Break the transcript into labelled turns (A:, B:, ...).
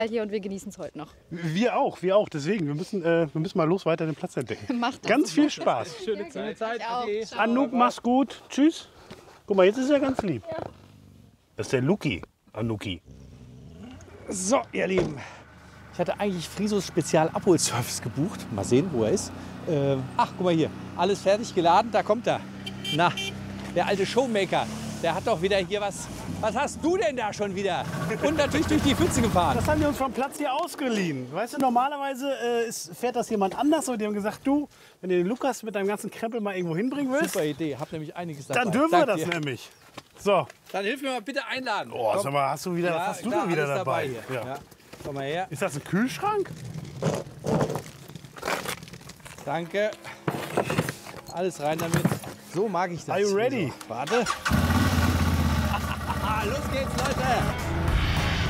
A: hier und wir genießen es heute noch.
B: Wir auch. Deswegen, wir müssen mal los weiter den Platz entdecken.
A: Macht das.
B: Ganz viel Spaß.
C: Schöne Zeit. Ade.
B: Anouk, mach's gut. Tschüss. Guck mal, jetzt ist er ganz lieb. Das ist der Luki. Anuki. So, ihr Lieben.
C: Ich hatte eigentlich Frisos Spezial-Abholservice gebucht. Mal sehen, wo er ist. Ach, guck mal hier. Alles fertig geladen, da kommt er. Na, der alte Showmaker. Der hat doch wieder hier was. Was hast du denn da schon wieder? Und natürlich durch die Pfütze gefahren.
B: Das haben die uns vom Platz hier ausgeliehen. Weißt du, normalerweise fährt das jemand anders. Und die haben gesagt, du, wenn du den Lukas mit deinem ganzen Krempel mal irgendwo hinbringen willst,
C: Super Idee, hab nämlich einiges dabei.
B: dann dürfen wir
C: Dank
B: das
C: dir.
B: nämlich. So.
C: Dann hilf mir mal bitte einladen.
B: Oh,
C: Komm.
B: sag mal, hast du wieder, was hast du denn wieder
C: alles
B: dabei?
C: hier. Ja. Komm mal her.
B: Ist das ein Kühlschrank?
C: Danke. Alles rein damit. So mag ich das.
B: Are you ready?
C: Warte. Los geht's, Leute.